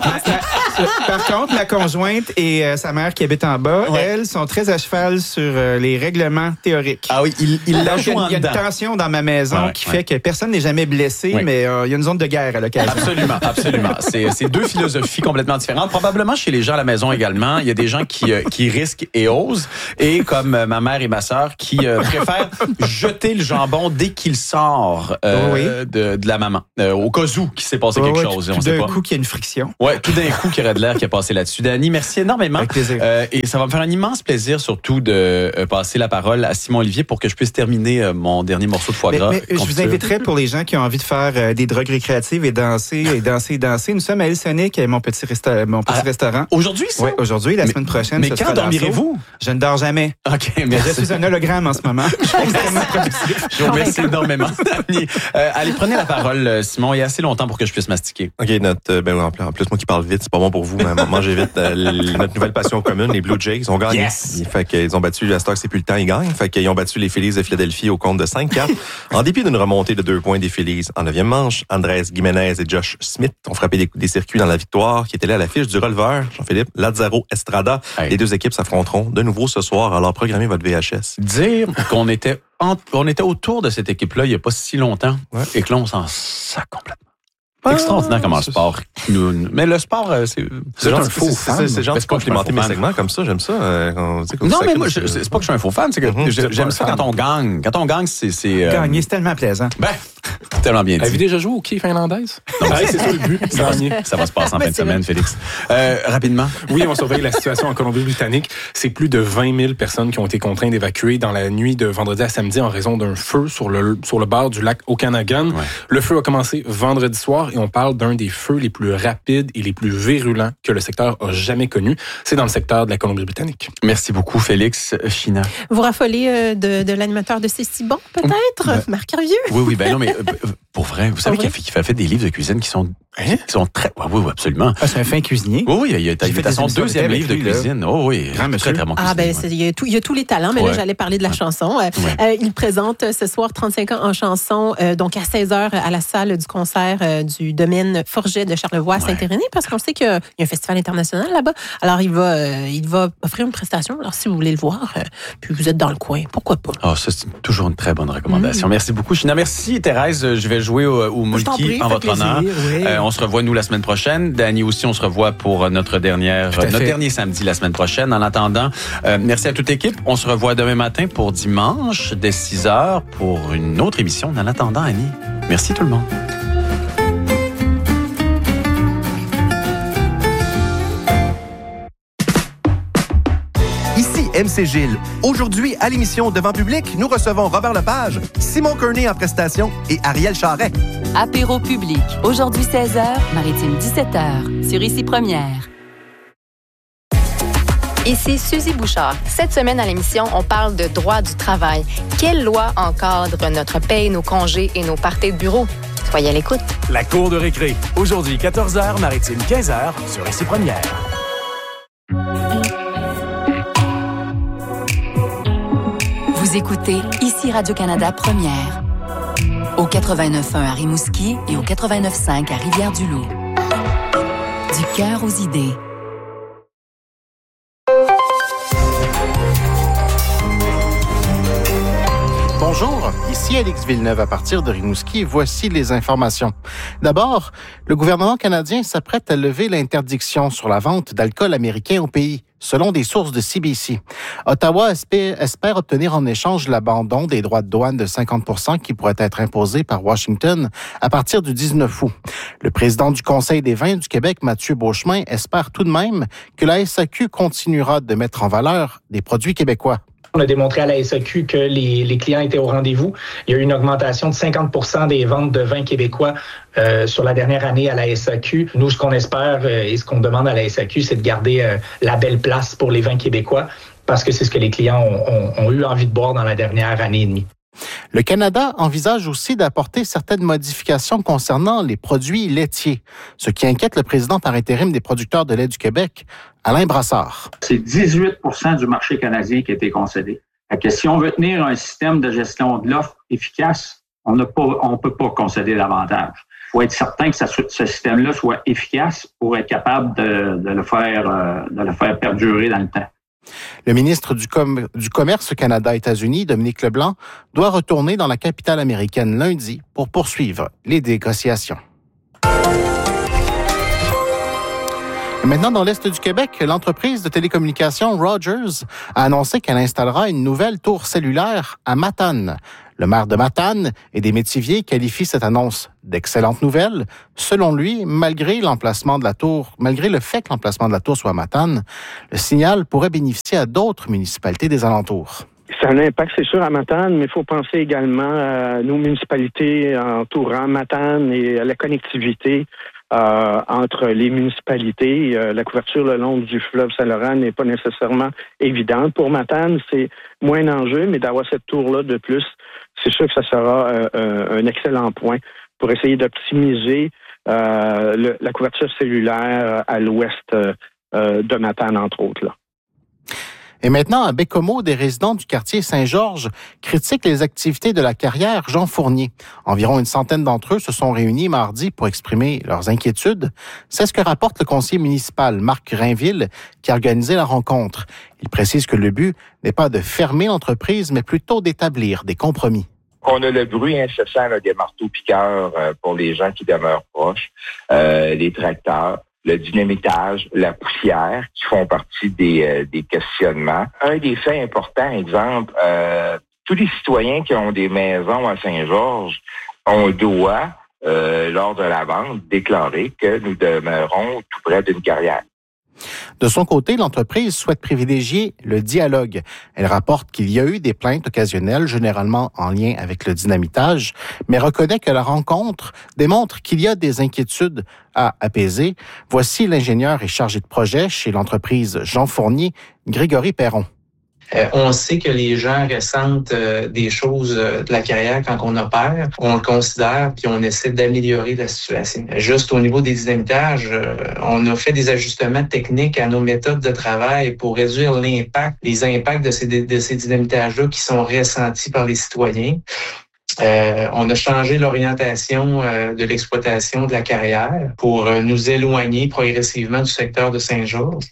la, par contre, ma conjointe et euh, sa mère qui habitent en bas, ouais. elles sont très à cheval sur euh, les règlements théoriques.
Ah oui, il, il la joue en dedans.
Il y a une tension dans ma maison ouais, qui ouais. fait que personne n'est jamais blessé, ouais. mais euh, il y a une zone de guerre à l'occasion.
Absolument, absolument. C'est, c'est deux philosophies complètement différentes. Probablement chez les gens à la maison également, il y a des gens qui, euh, qui risquent et osent. Et comme euh, ma mère et ma sœur qui euh, préfèrent jeter le jambon dès qu'il sort euh, oui. de, de la maman. Euh, au cas où qu'il s'est passé oh, quelque oui, chose.
Tout,
on
tout
sait
d'un
pas.
coup qu'il y a une friction.
Ouais, tout d'un coup qu'il y aurait de l'air qui a passé là-dessus. Dany, merci énormément.
Avec plaisir.
Euh, et ça va me faire un immense plaisir surtout de euh, passer la parole à Simon Olivier pour que je puisse terminer euh, mon dernier morceau de foie gras.
Mais, mais je vous inviterais pour les gens qui ont envie de faire euh, des drogues récréatives et danser et danser et danser. Nous sommes à Elsonic, mon petit, resta- mon petit ah, restaurant.
Aujourd'hui, ça?
Oui, aujourd'hui. La mais, semaine prochaine,
Mais quand dormirez-vous?
Je ne dors jamais.
OK,
mais je suis un hologramme en ce moment. Je suis extrêmement productif.
Je vous remercie énormément, Dany. Euh, allez, prenez la parole, Simon. Il y a assez longtemps pour que je puisse mastiquer.
OK, notre, ben, en plus, moi qui parle vite, c'est pas bon pour vous, mais mangez vite. Euh, notre nouvelle passion commune, les Blue Jays, ils ont gagné.
Yes!
Fait qu'ils ont battu, la Stock, c'est plus le temps, ils gagnent. Fait qu'ils ont battu les Phillies de Philadelphie au compte de cinq quatre. En dépit d'une remontée de deux points des Phillies en neuvième manche, Andrés Giménez et Josh Smith ont frappé des, des circuits dans la victoire qui était là à l'affiche du releveur, Jean-Philippe Lazaro Estrada. Hey. Les deux équipes s'affronteront de nouveau ce soir, alors programmez votre V H S.
Dire qu'on était en, on était autour de cette équipe-là il n'y a pas si longtemps ouais. et que là, on s'en sac complètement. Ah, extraordinaire comme un sport. Nous, mais le sport, c'est,
c'est, c'est un faux fan. C'est, c'est genre de complimenter mes segments comme ça, j'aime ça. Euh, on,
non, mais moi, je, c'est pas que je suis un faux fan, c'est que mm-hmm, j'aime ça quand on gagne. Quand on gagne, c'est... c'est euh...
Gagner, c'est tellement plaisant.
Ben, c'est tellement bien dit.
Avez-vous déjà joué au quai finlandaise?
Non, ben, c'est ça le but. Ça va, ça va se passer en fin de semaine, Félix. Euh, rapidement.
Oui, on surveille la situation en Colombie-Britannique. C'est plus de vingt mille personnes qui ont été contraintes d'évacuer dans la nuit de vendredi à samedi en raison d'un feu sur le, sur le bord du lac Okanagan. Ouais. Le feu a commencé vendredi soir et on parle d'un des feux les plus rapides et les plus virulents que le secteur a jamais connu. C'est dans le secteur de la Colombie-Britannique.
Merci beaucoup, Félix. China.
Vous raffolez euh, de, de l'animateur de C'est si bon, peut-être? Ben, Marc Hervieux?
Oui, oui, ben non, mais euh, pour vrai, vous savez oh, oui. qu'il, a fait, qu'il a fait des livres de cuisine qui sont... Hein? Ils sont très... Oui, oui, absolument.
Ah, c'est un fin cuisinier.
Oui, oui, il y a, il a son deuxième livre de cuisine. Oh, oui,
grand
très, très bon
Ah, ben, c'est, il, y a tout, il y a tous les talents, mais ouais. là, j'allais parler de la ouais. chanson. Ouais. Euh, il présente ce soir trente-cinq ans en chanson, euh, donc à seize heures à la salle du concert euh, du domaine Forget de Charlevoix à ouais. Saint-Irénée, parce qu'on sait qu'il y a un festival international là-bas. Alors, il va, euh, il va offrir une prestation. Alors, si vous voulez le voir, euh, puis vous êtes dans le coin, pourquoi pas?
Ah, oh, ça, c'est toujours une très bonne recommandation. Mmh. Merci beaucoup, China. Merci, Thérèse. Je vais jouer au, au Mulki en votre honneur. Oui. Euh, on se revoit, nous, la semaine prochaine. Dany aussi, on se revoit pour notre dernière, notre dernier samedi la semaine prochaine. En attendant, euh, merci à toute l'équipe. On se revoit demain matin pour dimanche dès six heures pour une autre émission. En attendant, Annie, merci tout le monde.
M C Gilles. Aujourd'hui, à l'émission Devant public, nous recevons Robert Lepage, Simon Kearney en prestation et Ariel Charret.
Apéro public. Aujourd'hui seize heures, Maritime dix-sept heures. Sur Ici Première.
Ici Suzy Bouchard. Cette semaine à l'émission, on parle de droit du travail. Quelle loi encadre notre paye, nos congés et nos parties de bureau? Soyez à l'écoute.
La cour de récré. Aujourd'hui, quatorze heures, Maritime quinze heures, sur Ici Première.
Vous écoutez Ici Radio-Canada Première. Au quatre-vingt-neuf point un à Rimouski et au quatre-vingt-neuf point cinq à Rivière-du-Loup. Du cœur aux idées.
Bonjour, ici Alex Villeneuve à partir de Rimouski. Voici les informations. D'abord, le gouvernement canadien s'apprête à lever l'interdiction sur la vente d'alcool américain au pays, selon des sources de C B C. Ottawa espère, espère obtenir en échange l'abandon des droits de douane de cinquante pour cent qui pourraient être imposés par Washington à partir du dix-neuf août. Le président du Conseil des vins du Québec, Mathieu Beauchemin, espère tout de même que la S A Q continuera de mettre en valeur des produits québécois.
On a démontré à la S A Q que les, les clients étaient au rendez-vous. Il y a eu une augmentation de cinquante pour cent des ventes de vins québécois euh, sur la dernière année à la S A Q. Nous, ce qu'on espère euh, et ce qu'on demande à la S A Q, c'est de garder euh, la belle place pour les vins québécois parce que c'est ce que les clients ont, ont, ont eu envie de boire dans la dernière année et demie.
Le Canada envisage aussi d'apporter certaines modifications concernant les produits laitiers, ce qui inquiète le président par intérim des producteurs de lait du Québec, Alain Brassard.
C'est dix-huit pour cent du marché canadien qui a été concédé. Que si on veut tenir un système de gestion de l'offre efficace, on ne peut pas concéder davantage. Il faut être certain que ça, ce système-là soit efficace pour être capable de, de, le faire, euh, de le faire perdurer dans le temps.
Le ministre du, Com- du Commerce Canada-États-Unis, Dominique Leblanc, doit retourner dans la capitale américaine lundi pour poursuivre les négociations. Et maintenant, dans l'Est du Québec, l'entreprise de télécommunications Rogers a annoncé qu'elle installera une nouvelle tour cellulaire à Matane. Le maire de Matane et des Métiviers qualifient cette annonce d'excellente nouvelle. Selon lui, malgré l'emplacement de la tour, malgré le fait que l'emplacement de la tour soit à Matane, le signal pourrait bénéficier à d'autres municipalités des alentours.
Ça a un impact, c'est sûr, à Matane, mais il faut penser également à nos municipalités entourant Matane et à la connectivité euh, entre les municipalités. Euh, la couverture le long du fleuve Saint-Laurent n'est pas nécessairement évidente. Pour Matane, c'est moins d'enjeu, mais d'avoir cette tour-là de plus, c'est sûr que ça sera euh, un excellent point pour essayer d'optimiser euh, le, la couverture cellulaire à l'ouest euh, de Matane, entre autres, là.
Et maintenant, à Bécomo, des résidents du quartier Saint-Georges critiquent les activités de la carrière Jean Fournier. Environ une centaine d'entre eux se sont réunis mardi pour exprimer leurs inquiétudes. C'est ce que rapporte le conseiller municipal Marc Rainville qui a organisé la rencontre. Il précise que le but n'est pas de fermer l'entreprise, mais plutôt d'établir des compromis.
On a le bruit incessant là, des marteaux-piqueurs euh, pour les gens qui demeurent proches, euh, les tracteurs, le dynamitage, la poussière, qui font partie des, euh, des questionnements. Un des faits importants, exemple, euh, tous les citoyens qui ont des maisons à Saint-Georges, on doit, euh, lors de la vente, déclarer que nous demeurons tout près d'une carrière.
De son côté, l'entreprise souhaite privilégier le dialogue. Elle rapporte qu'il y a eu des plaintes occasionnelles, généralement en lien avec le dynamitage, mais reconnaît que la rencontre démontre qu'il y a des inquiétudes à apaiser. Voici l'ingénieur et chargé de projet chez l'entreprise Jean Fournier, Grégory Perron.
Euh, on sait que les gens ressentent euh, des choses euh, de la carrière quand on opère. On le considère puis on essaie d'améliorer la situation. Juste au niveau des dynamitages, euh, on a fait des ajustements techniques à nos méthodes de travail pour réduire l'impact, les impacts de ces, de ces dynamitages-là qui sont ressentis par les citoyens. Euh, on a changé l'orientation euh, de l'exploitation de la carrière pour euh, nous éloigner progressivement du secteur de Saint-Georges.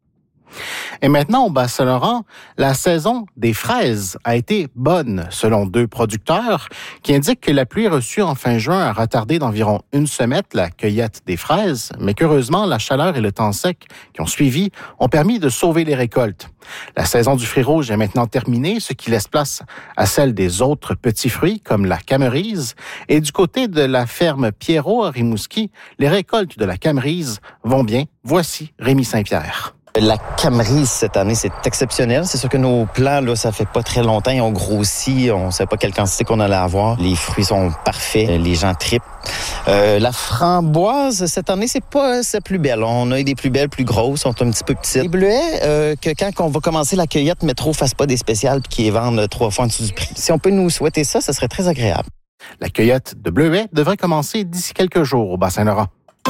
Et maintenant, au Bas-Saint-Laurent, la saison des fraises a été bonne, selon deux producteurs, qui indiquent que la pluie reçue en fin juin a retardé d'environ une semaine la cueillette des fraises, mais qu'heureusement, la chaleur et le temps sec qui ont suivi ont permis de sauver les récoltes. La saison du fruit rouge est maintenant terminée, ce qui laisse place à celle des autres petits fruits, comme la camerise. Et du côté de la ferme Pierrot à Rimouski, les récoltes de la camerise vont bien. Voici Rémi Saint-Pierre.
La Camerise, cette année, c'est exceptionnel. C'est sûr que nos plants, là, ça fait pas très longtemps. Ils ont grossi. On sait pas quelle quantité qu'on allait avoir. Les fruits sont parfaits. Les gens trippent. Euh, la framboise, cette année, c'est pas c'est plus belle. On a eu des plus belles, plus grosses, sont un petit peu petites. Les bleuets, euh, que quand on va commencer la cueillette, Métro fasse pas des spéciales puis qu'ils les vendent trois fois en dessous du prix. Si on peut nous souhaiter ça, ça serait très agréable.
La cueillette de bleuets devrait commencer d'ici quelques jours au Bas-Saint-Laurent.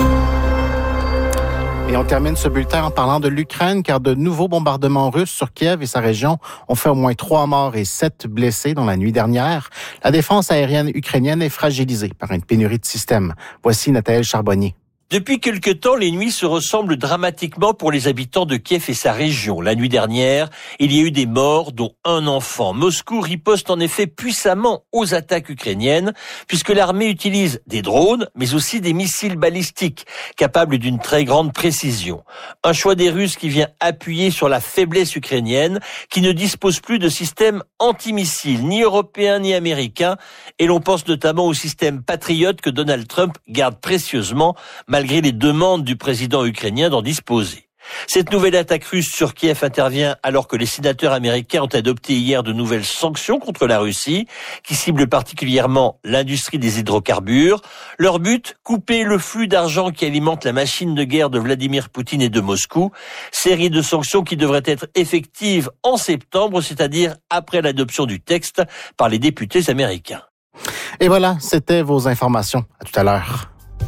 Et on termine ce bulletin en parlant de l'Ukraine, car de nouveaux bombardements russes sur Kiev et sa région ont fait au moins trois morts et sept blessés dans la nuit dernière. La défense aérienne ukrainienne est fragilisée par une pénurie de systèmes. Voici Nathalie Charbonnier.
Depuis quelque temps, les nuits se ressemblent dramatiquement pour les habitants de Kiev et sa région. La nuit dernière, il y a eu des morts, dont un enfant. Moscou riposte en effet puissamment aux attaques ukrainiennes, puisque l'armée utilise des drones, mais aussi des missiles balistiques, capables d'une très grande précision. Un choix des Russes qui vient appuyer sur la faiblesse ukrainienne, qui ne dispose plus de système antimissiles, ni européens ni américains, et l'on pense notamment au système Patriot que Donald Trump garde précieusement, malgré les demandes du président ukrainien d'en disposer. Cette nouvelle attaque russe sur Kiev intervient alors que les sénateurs américains ont adopté hier de nouvelles sanctions contre la Russie, qui ciblent particulièrement l'industrie des hydrocarbures. Leur but, couper le flux d'argent qui alimente la machine de guerre de Vladimir Poutine et de Moscou. Série de sanctions qui devraient être effectives en septembre, c'est-à-dire après l'adoption du texte par les députés américains.
Et voilà, c'était vos informations. À tout à l'heure.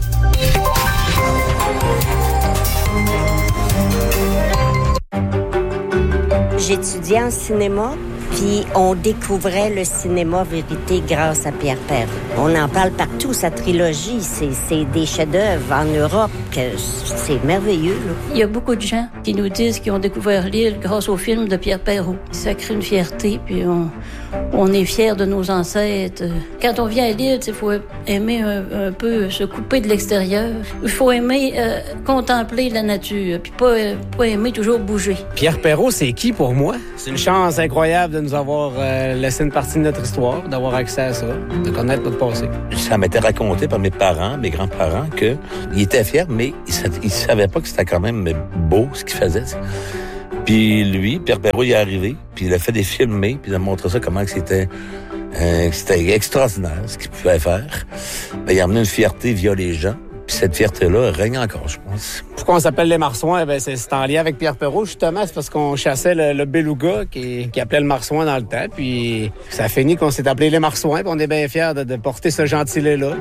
J'étudiais en cinéma, puis on découvrait le cinéma vérité grâce à Pierre Perrault. On en parle partout, sa trilogie, c'est, c'est des chefs-d'œuvre en Europe, que c'est merveilleux. Là.
Il y a beaucoup de gens qui nous disent qu'ils ont découvert l'île grâce au film de Pierre Perrault. Ça crée une fierté, puis on, on est fiers de nos ancêtres. Quand on vient à l'île, il faut aimer un, un peu se couper de l'extérieur. Il faut aimer euh, contempler la nature, puis pas, pas aimer toujours bouger.
Pierre Perrault, c'est qui pour moi? C'est une chance incroyable de nous avoir euh, laissé une partie de notre histoire, d'avoir accès à ça, de connaître notre passé.
Ça m'était raconté par mes parents, mes grands-parents, qu'ils étaient fiers, mais ils ne savaient pas que c'était quand même beau ce qu'ils faisaient. Puis lui, Pierre Perrault, il est arrivé, puis il a fait des films, puis il a montré ça comment que c'était, euh, que c'était extraordinaire ce qu'il pouvait faire. Ben, il a amené une fierté via les gens. Puis cette fierté-là règne encore, je pense.
Pourquoi on s'appelle les Marsouins? Ben, c'est, c'est en lien avec Pierre Perrault, justement. C'est parce qu'on chassait le, le beluga qui, qui appelait le marsouin dans le temps. Puis ça a fini qu'on s'est appelé les Marsouins. Puis on est bien fiers de, de porter ce gentilé-là.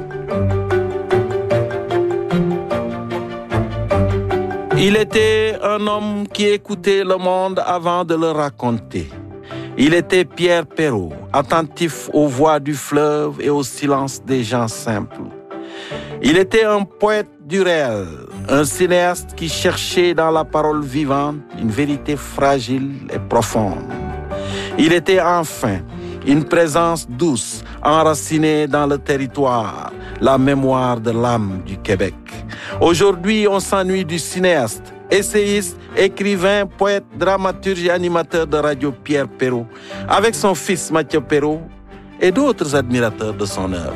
Il était un homme qui écoutait le monde avant de le raconter. Il était Pierre Perrault, attentif aux voix du fleuve et au silence des gens simples. Il était un poète du réel, un cinéaste qui cherchait dans la parole vivante une vérité fragile et profonde. Il était enfin une présence douce, enracinée dans le territoire, la mémoire de l'âme du Québec. Aujourd'hui, on s'ennuie du cinéaste, essayiste, écrivain, poète, dramaturge et animateur de radio Pierre Perrault, avec son fils Mathieu Perrault et d'autres admirateurs de son œuvre.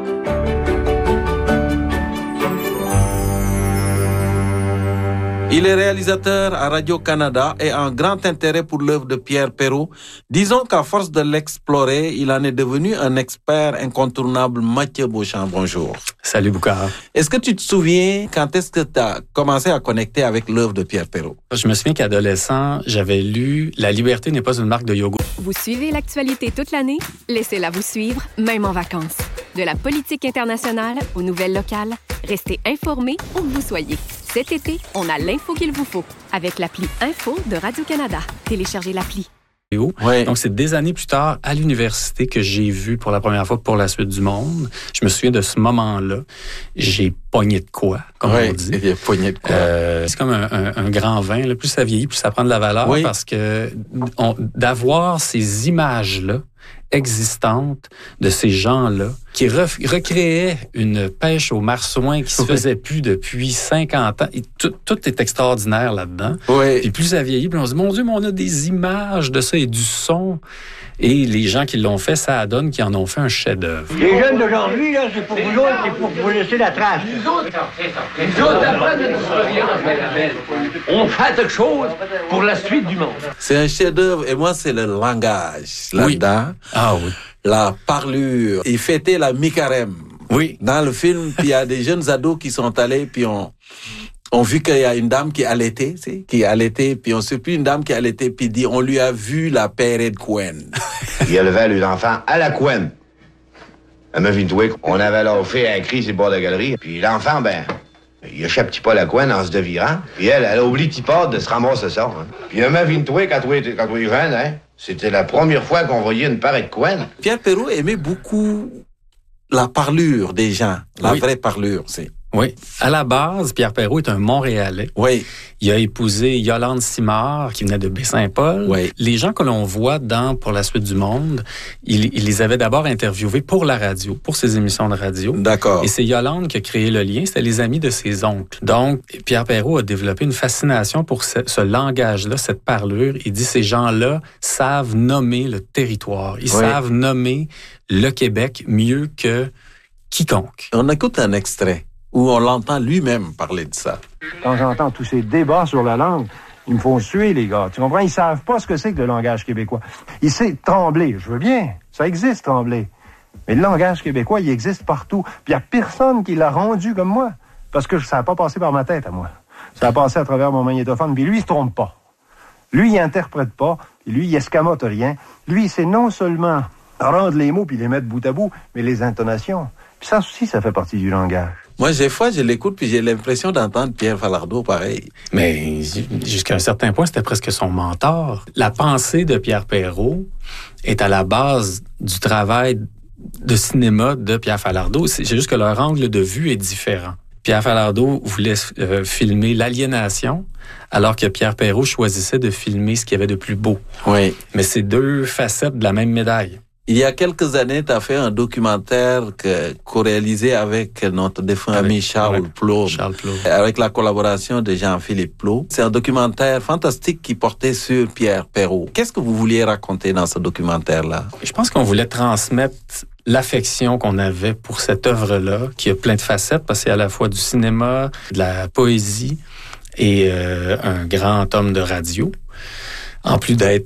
Il est réalisateur à Radio-Canada et a un grand intérêt pour l'œuvre de Pierre Perrault. Disons qu'à force de l'explorer, il en est devenu un expert incontournable. Mathieu Beauchamp, bonjour.
Salut Boucard.
Est-ce que tu te souviens quand est-ce que tu as commencé à connecter avec l'œuvre de Pierre Perrault?
Je me souviens qu'adolescent, j'avais lu « La liberté n'est pas une marque de yogourt ».
Vous suivez l'actualité toute l'année? Laissez-la vous suivre, même en vacances. De la politique internationale aux nouvelles locales, restez informés où que vous soyez. Cet été, on a l'info qu'il vous faut avec l'appli Info de Radio-Canada. Téléchargez l'appli.
Ouais. Donc, c'est des années plus tard, à l'université, que j'ai vu pour la première fois Pour la suite du monde. Je me souviens de ce moment-là. J'ai pogné de quoi, comme
ouais,
on dit.
Il y a pogné de quoi.
Euh, c'est comme un, un, un grand vin. Là. Plus ça vieillit, plus ça prend de la valeur. Oui. Parce que on, d'avoir ces images-là existantes de ces gens-là
qui re- recréait une pêche au marsouin qui se faisait plus depuis cinquante ans. Et tout, tout est extraordinaire là-dedans.
Oui.
Puis plus ça vieillit, puis on se dit, mon Dieu, mais on a des images de ça et du son. Et les gens qui l'ont fait, ça donne qu'ils en ont fait un chef-d'œuvre.
Les jeunes d'aujourd'hui, là, c'est pour vous autres, c'est pour vous laisser la trace. Nous autres, nous autres, après notre expérience, belle, belle, on fait quelque chose pour la suite du monde.
C'est un chef-d'œuvre et moi, c'est le langage là-dedans.
Oui. Ah oui.
La parlure. Il fêtait la mi-carême.
Oui.
Dans le film, puis il y a des jeunes ados qui sont allés, puis on... On vu qu'il y a une dame qui allaitait, tu sais, qui allaitait, puis on sait plus une dame qui allaitait, puis dit, on lui a vu la pérée de couenne.
Il élevait les enfants à la couenne. À Mevin-Twick, on avait alors fait un cri sur le bord de la galerie, puis l'enfant, ben, il échappe pas la couenne en se devirant, puis elle, elle a oublié pas de se ramasser ça. Hein. Puis à Mevin-Twick, quand on était quand on était jeune, hein, c'était la première fois qu'on voyait une pareille de couenne.
Pierre Perrault aimait beaucoup la parlure des gens, la
oui.
vraie parlure, c'est...
Oui. À la base, Pierre Perrault est un Montréalais.
Oui.
Il a épousé Yolande Simard, qui venait de Baie-Saint-Paul.
Oui.
Les gens que l'on voit dans Pour la suite du monde, il, il les avait d'abord interviewés pour la radio, pour ses émissions de radio.
D'accord.
Et c'est Yolande qui a créé le lien. C'était les amis de ses oncles. Donc, Pierre Perrault a développé une fascination pour ce, ce langage-là, cette parlure. Il dit, ces gens-là savent nommer le territoire. Ils
oui.
savent nommer le Québec mieux que quiconque.
On écoute un extrait où on l'entend lui-même parler de ça.
Quand j'entends tous ces débats sur la langue, ils me font suer, les gars. Tu comprends? Ils savent pas ce que c'est que le langage québécois. Ils savent trembler. Je veux bien. Ça existe, trembler. Mais le langage québécois, il existe partout. Puis il n'y a personne qui l'a rendu comme moi. Parce que ça n'a pas passé par ma tête à moi. Ça a passé à travers mon magnétophone. Puis lui, il se trompe pas. Lui, il interprète pas. Puis lui, il escamote rien. Lui, c'est non seulement rendre les mots puis les mettre bout à bout, mais les intonations. Puis ça aussi, ça fait partie du langage.
Moi, des fois, je l'écoute, puis j'ai l'impression d'entendre Pierre Falardeau pareil.
Mais jusqu'à un certain point, c'était presque son mentor. La pensée de Pierre Perrault est à la base du travail de cinéma de Pierre Falardeau. C'est juste que leur angle de vue est différent. Pierre Falardeau voulait euh, filmer l'aliénation, alors que Pierre Perrault choisissait de filmer ce qu'il y avait de plus beau.
Oui.
Mais c'est deux facettes de la même médaille.
Il y a quelques années, tu as fait un documentaire que, co-réalisé avec notre défunt
avec,
ami Charles Plot,
Charles Plot,
avec la collaboration de Jean-Philippe Plot. C'est un documentaire fantastique qui portait sur Pierre Perrault. Qu'est-ce que vous vouliez raconter dans ce documentaire-là?
Je pense qu'on voulait transmettre l'affection qu'on avait pour cette œuvre-là, qui a plein de facettes, parce que c'est à la fois du cinéma, de la poésie et euh, un grand homme de radio. En plus d'être